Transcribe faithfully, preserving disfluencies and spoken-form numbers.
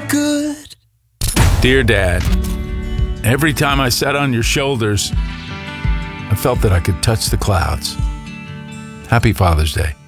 good. Dear Dad, every time I sat on your shoulders, I felt that I could touch the clouds. Happy Father's Day.